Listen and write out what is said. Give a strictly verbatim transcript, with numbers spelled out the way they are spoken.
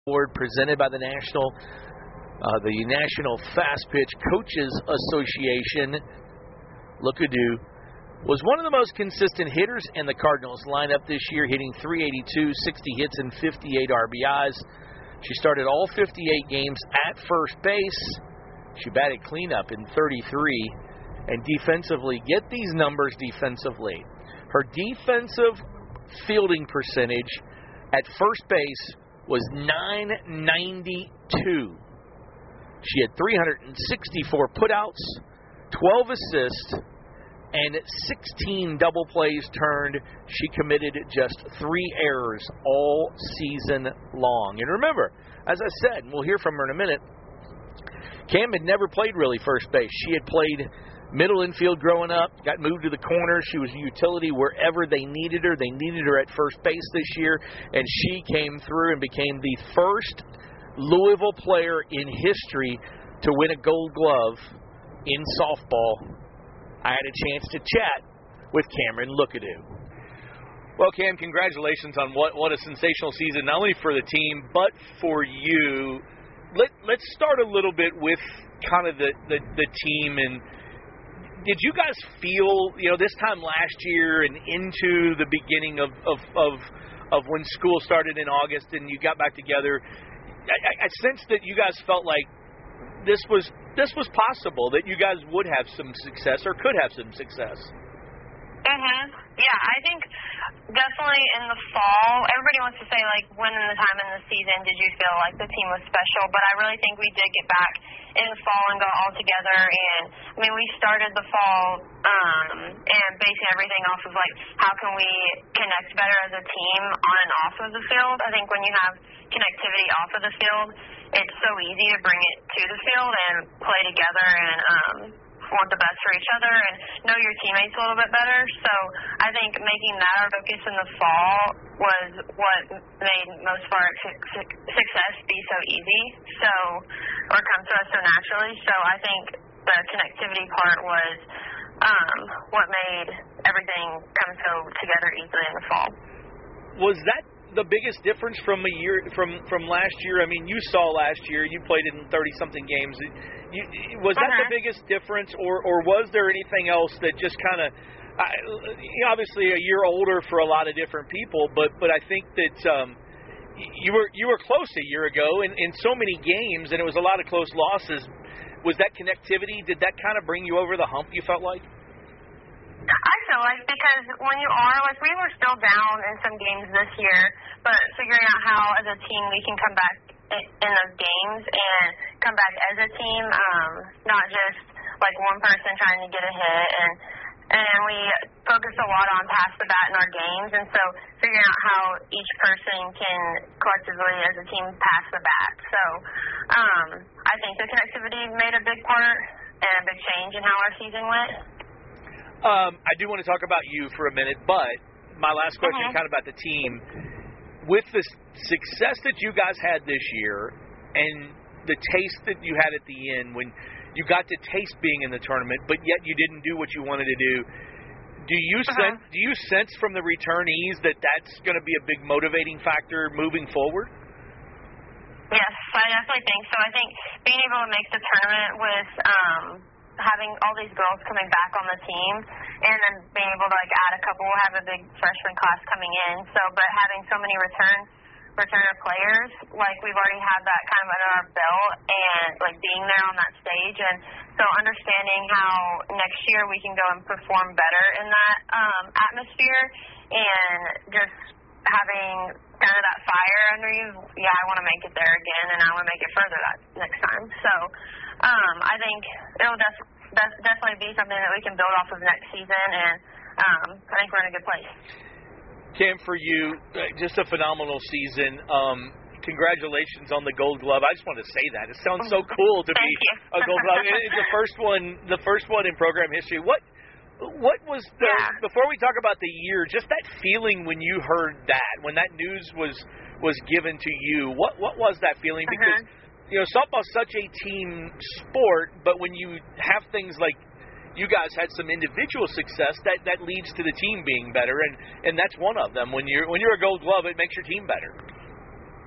Award presented by the National uh, the National Fast Pitch Coaches Association. Luckadoo was one of the most consistent hitters in the Cardinals lineup this year, hitting three eighty-two, sixty hits, and fifty-eight R B Is. She started all fifty-eight games at first base. She batted cleanup in thirty-three. And defensively, get these numbers defensively. Her defensive fielding percentage at first base was nine ninety-two. She had three hundred sixty-four putouts, twelve assists, and sixteen double plays turned. She committed just three errors all season long. And remember, as I said, and we'll hear from her in a minute, Cam had never played really first base. She had played middle infield growing up, got moved to the corner. She was a utility wherever they needed her. They needed her at first base this year, and she came through and became the first Louisville player in history to win a Gold Glove in softball. I had a chance to chat with Cameron Luckadoo. Well, Cam, congratulations on what, what a sensational season, not only for the team, but for you. Let, let's start a little bit with kind of the, the, the team. And did you guys feel, you know, this time last year and into the beginning of, of, of, of when school started in August and you got back together, I, I sensed that you guys felt like this was this was possible, that you guys would have some success or could have some success. Mhm. Yeah, I think definitely in the fall, everybody wants to say, like, when in the time in the season did you feel like the team was special? But I really think we did get back in the fall and got all together. And, I mean, we started the fall um, and basing everything off of, like, how can we connect better as a team on and off of the field. I think when you have connectivity off of the field, it's so easy to bring it to the field and play together and um, want the best for each other and know your teammates a little bit better. So I think making that our focus in the fall was what made most of our su- success be so easy, so or come to us so naturally. So I think the connectivity part was um, what made everything come so together easily in the fall. Was that the biggest difference from a year from from last year? I mean, you saw last year, you played in thirty-something games. You, was that uh-huh. the biggest difference, or, or was there anything else that just kind of, obviously a year older for a lot of different people, but but I think that um, you were you were close a year ago in, in so many games, and it was a lot of close losses. Was that connectivity, did that kind of bring you over the hump, you felt like? I feel like because when you are, like, we were still down in some games this year, but figuring out how as a team we can come back in, in those games and come back as a team, um, not just like one person trying to get a hit. And and we focus a lot on pass the bat in our games, and so figuring out how each person can collectively as a team pass the bat. So um, I think the connectivity made a big part and a big change in how our season went. Um, I do want to talk about you for a minute, but my last question uh-huh. kind of about the team. With the success that you guys had this year and the taste that you had at the end when you got to taste being in the tournament, but yet you didn't do what you wanted to do, do you uh-huh. sense, do you sense from the returnees that that's going to be a big motivating factor moving forward? Yes, I definitely think so. I think being able to make the tournament with um, – having all these girls coming back on the team and then being able to, like, add a couple. We'll have a big freshman class coming in. So, but having so many return returner players, like, we've already had that kind of under our belt and, like, being there on that stage. And so understanding how next year we can go and perform better in that um, atmosphere and just having kind of that fire under you. Yeah, I want to make it there again, and I want to make it further that next time. So um, I think it'll def- def- definitely be something that we can build off of next season, and um, I think we're in a good place. Cam, for you, just a phenomenal season. Um, congratulations on the Gold Glove. I just want to say that. It sounds so cool to be a Gold Glove. It's the first one, the first one in program history. What What was the, yeah. before we talk about the year, just that feeling when you heard that, when that news was was given to you, what what was that feeling? Because, uh-huh. you know, softball's such a team sport, but when you have things like you guys had some individual success, that, that leads to the team being better, and, and that's one of them. When you're when you're a Gold Glove, it makes your team better.